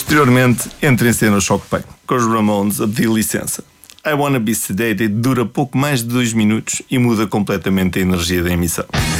Posteriormente, entra em cena o Choque Pain, com os Ramones a pedir licença. I Wanna Be Sedated dura pouco mais de 2 minutos e muda completamente a energia da emissão.